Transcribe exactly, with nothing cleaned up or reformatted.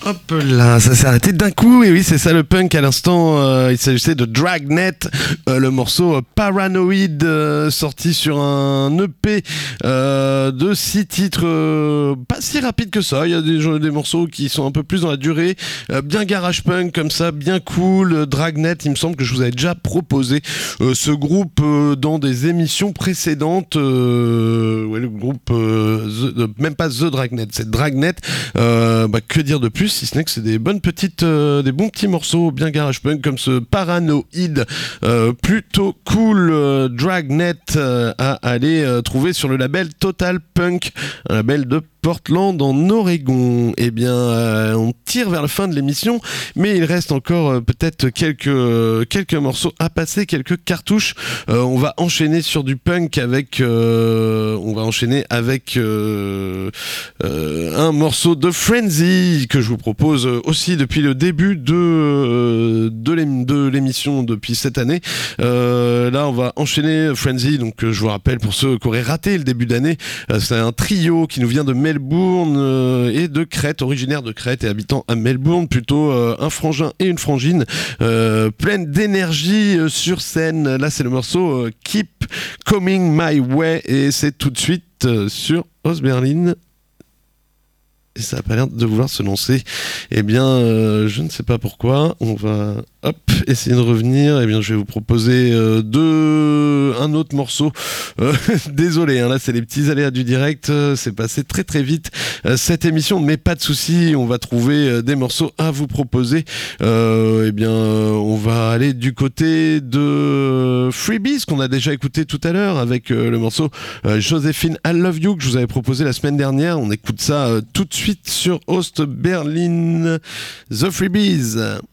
Hop là, ça s'est arrêté d'un coup, et oui, c'est ça le punk à l'instant. Euh, il s'agissait de Dragnet, euh, le morceau euh, Paranoid, euh, sorti sur un E P euh, de six titres, euh, pas si rapide que ça. Il y a des, des morceaux qui sont un peu plus dans la durée, euh, bien garage punk comme ça, bien cool. Dragnet, il me semble que je vous avais déjà proposé euh, ce groupe euh, dans des émissions précédentes. Euh, ouais, le groupe, euh, The, même pas The Dragnet, c'est Dragnet. Euh, bah, que dire de plus, si ce n'est que c'est des bonnes petites, euh, des bons petits morceaux bien garage punk comme ce Paranoid, euh, plutôt cool. euh, Dragnet euh, à aller euh, trouver sur le label Total Punk, un label de Portland en Oregon. Eh bien, euh, on tire vers la fin de l'émission, mais il reste encore euh, peut-être quelques euh, quelques morceaux à passer, quelques cartouches. Euh, on va enchaîner sur du punk avec, euh, on va enchaîner avec euh, euh, un morceau de Frenzy que je vous propose aussi depuis le début de euh, de, l'ém- de l'émission depuis cette année. Euh, là, on va enchaîner Frenzy. Donc, euh, je vous rappelle pour ceux qui auraient raté le début d'année, euh, c'est un trio qui nous vient de Melbourne euh, et de Crète, originaire de Crète et habitant à Melbourne, plutôt euh, un frangin et une frangine, euh, pleine d'énergie euh, sur scène. Là, c'est le morceau euh, Keep Coming My Way et c'est tout de suite euh, sur Ostberlin. Et ça a pas l'air de vouloir se lancer. Eh bien, euh, je ne sais pas pourquoi. On va, hop, essayer de revenir. Eh bien, je vais vous proposer euh, deux, un autre morceau. Euh, désolé, hein, là, c'est les petits aléas du direct. Euh, c'est passé très très vite euh, cette émission, mais pas de souci. On va trouver euh, des morceaux à vous proposer. Euh, eh bien, euh, on va aller du côté de Freebies qu'on a déjà écouté tout à l'heure avec euh, le morceau euh, Joséphine I Love You que je vous avais proposé la semaine dernière. On écoute ça euh, tout de suite. Suite sur Ostberlin, The Freebies.